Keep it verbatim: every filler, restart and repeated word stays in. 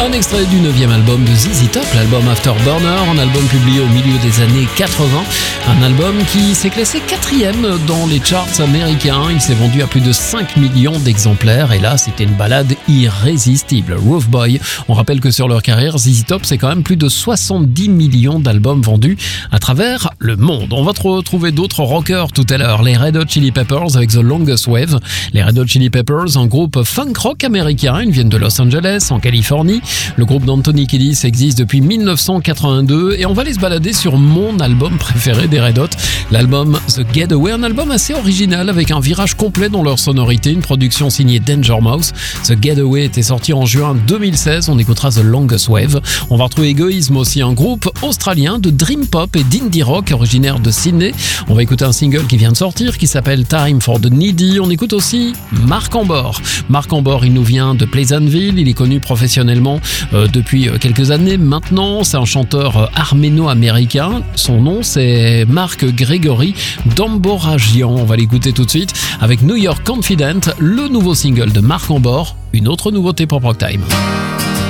Un extrait du neuvième album de Z Z Top, l'album Afterburner, un album publié au milieu des années quatre-vingts. Un album qui s'est classé quatrième dans les charts américains. Il s'est vendu à plus de cinq millions d'exemplaires et là, c'était une balade irrésistible. Roof Boy, on rappelle que sur leur carrière, Z Z Top, c'est quand même plus de soixante-dix millions d'albums vendus à travers le monde. On va retrouver d'autres rockers tout à l'heure, les Red Hot Chili Peppers avec The Longest Wave. Les Red Hot Chili Peppers, un groupe funk rock américain, ils viennent de Los Angeles, en Californie. Le groupe d'Anthony Kiedis existe depuis dix-neuf cent quatre-vingt-deux et on va aller se balader sur mon album préféré des Red Hot, l'album The Getaway, un album assez original avec un virage complet dans leur sonorité, une production signée Danger Mouse. The Getaway était sorti en juin deux mille seize, on écoutera The Longest Wave. On va retrouver Egoism aussi, un groupe australien de dream pop et d'indie rock originaire de Sydney. On va écouter un single qui vient de sortir qui s'appelle Time for the Needy. On écoute aussi Marc Ambor. Marc Ambor, il nous vient de Pleasantville, il est connu professionnellement euh, depuis quelques années maintenant. C'est un chanteur euh, arméno-américain. Son nom, c'est Marc Gregory Damboragian. On va l'écouter tout de suite avec New York Confident, le nouveau single de Marc Ambor, une autre nouveauté pour Prog Time.